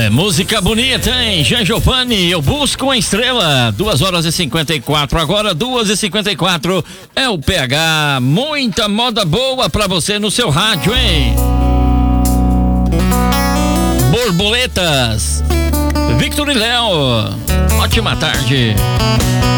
Música bonita, hein? Jean Giovanni, eu busco uma estrela. 2h54, agora 2h54 é o PH. Muita moda boa pra você no seu rádio, hein? Borboletas, Victor e Léo. Ótima tarde.